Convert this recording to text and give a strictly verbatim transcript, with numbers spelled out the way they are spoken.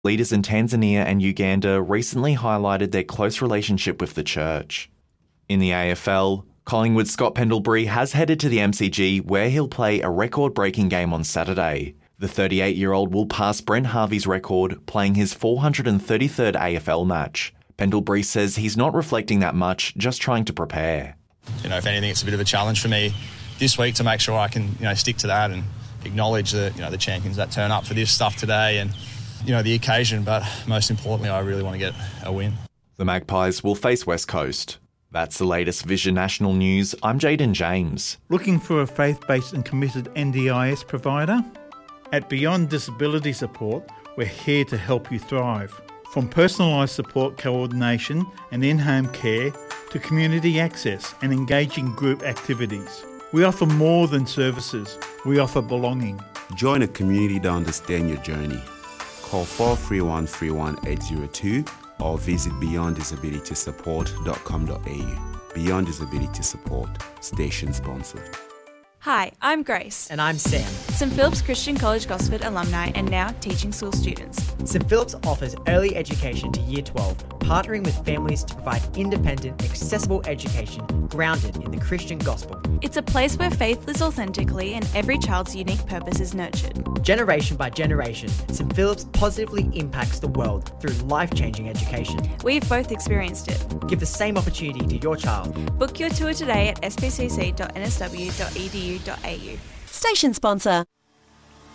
Leaders in Tanzania and Uganda recently highlighted their close relationship with the church. In the A F L, Collingwood's Scott Pendlebury has headed to the M C G where he'll play a record-breaking game on Saturday. The thirty-eight-year-old will pass Brent Harvey's record, playing his four hundred thirty-third A F L match. Pendlebury says he's not reflecting that much, just trying to prepare. You know, if anything, it's a bit of a challenge for me this week to make sure I can, you know, stick to that and acknowledge the, you know, the champions that turn up for this stuff today and, you know, the occasion. But most importantly, I really want to get a win. The Magpies will face West Coast. That's the latest Vision National News. I'm Jayden James. Looking for a faith-based and committed N D I S provider? At Beyond Disability Support, we're here to help you thrive. From personalised support coordination and in-home care to community access and engaging group activities. We offer more than services, we offer belonging. Join a community to understand your journey. Call four three one, three one eight zero two or visit beyond disability support dot com dot a u. Beyond Disability Support, station sponsored. Hi, I'm Grace. And I'm Sam. St Philip's Christian College Gosford alumni and now teaching school students. St Philip's offers early education to Year twelve, partnering with families to provide independent, accessible education grounded in the Christian gospel. It's a place where faith lives authentically and every child's unique purpose is nurtured. Generation by generation, St Philip's positively impacts the world through life-changing education. We've both experienced it. Give the same opportunity to your child. Book your tour today at s p c c dot n s w dot e d u dot a u. Station sponsor.